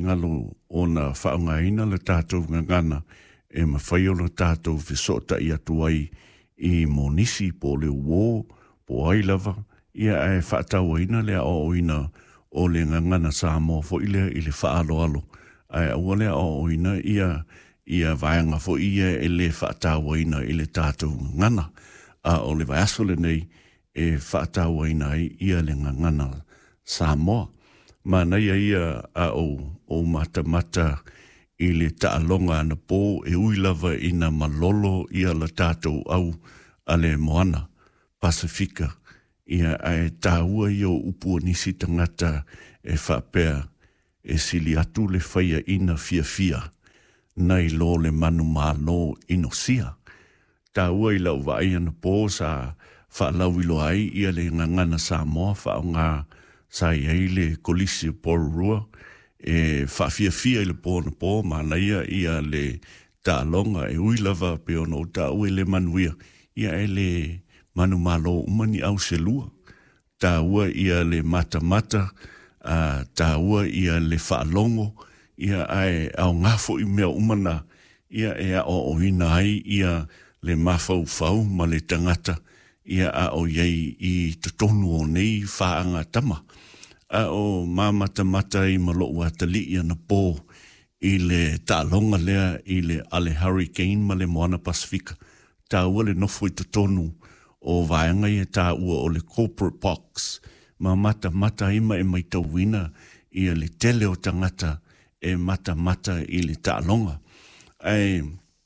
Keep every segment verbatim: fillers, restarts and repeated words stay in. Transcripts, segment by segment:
ngalo o na whaungaina le tātou ngangana e mawhai o le tātou whisota i atuai i monisi po le uo, po ailawa, ia e whaatauaina le o oina o le ngangana sa mo fo ile i le whaalo alo. Ai aua le o oina ia ia vaenga fo ia e le whaatauaina i le tātou ngana. A o le vaiasole nei e whaatauaina i ia le ngangana sa mo. Ma nei ia a o, o mata mata i le taalonga na pō e uilawa i na malolo ia la tātou au a le moana Pasifika. Ia ai tāua i o upua nisi tangata e whapea e sili atu le whaia ina fia fia. Nei lo le manu mālo ino sia. Tāua i lau vai ana pō sa whaalau ilo ai ia le ngangana sa moa whao ngā sa iei le kolisi porurua e whawhia fia i le pōna pō mānaia ia le tālonga e uilawa pe ono tā ue le manuia ia e le manu malo umani au se lua. Tā ua ia le mata mata, uh, tā ua ia le whaalongo, ia ai au ngafo i mea umana, ia e a o oina ai ia le mafau fau ma le tangata, ia a o iei i tutonu o nei whaanga tama. A o mamata mata i malo watali ia na pō i le tālonga lea i le ale hurricane ma le moana Pasifika. Tā ua le nofo i tutonu o vaenga i tā ua o le corporate box. Ma mata mata ima e mai tauina i le tele o tangata e mata mata i le tālonga. Ai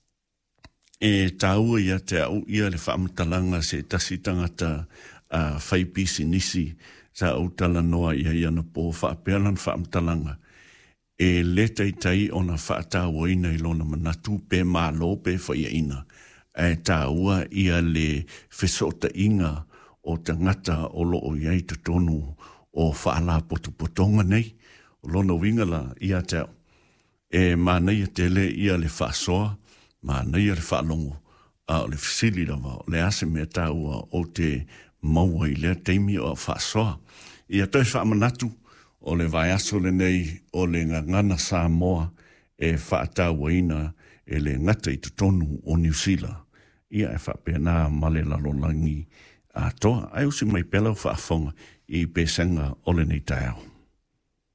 e tā ua ia te au ia le whaamatalanga se tasi tangata uh, whaipisi nisi sa utala noa ia ia na pō whaapealan whaamtalanga. E leta i tai o na whaatawa ina i lona manatu pe mālo pe whaia ina. E tā ua ia le whesota inga o tangata o loo iei te tonu o whaala potupotonga nei. O lona wingala ia tau. E mānei te le ia le whaasoa, mānei le whaalongo, a o le fisili rawa, o le ase mea tā ua o te maua i lea teimi o whaasoa. Ia toi whaamanatu o le vaiaso le nei o le ngangana Samoa e whaataua ina e le ngata i tutonu o New Zealand. Ia e whapena ma le lalolangi a toa. Ai usi mai pela whaafonga i pesenga o le nei tai au.